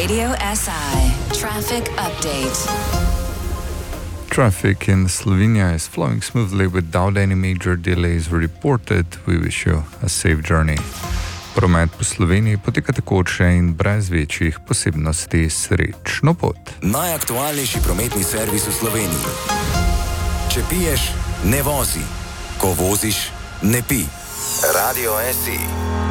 Radio SI traffic update. Traffic in Slovenia is flowing smoothly without any major delays reported. We wish you a safe journey. Promet po Sloveniji poteka tekoče in brez večjih posebnosti. Srečno pot. Najaktualnejši prometni servis v Sloveniji. Če piješ, ne vozi. Ko voziš, ne pi. Radio SI.